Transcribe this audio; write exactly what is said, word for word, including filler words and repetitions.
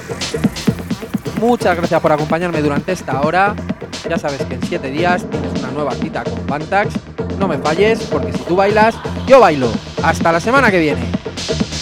Muchas gracias por acompañarme durante esta hora. Ya sabes que en siete días tienes una nueva cita con Bantax. No me falles, porque si tú bailas, yo bailo. Hasta la semana que viene.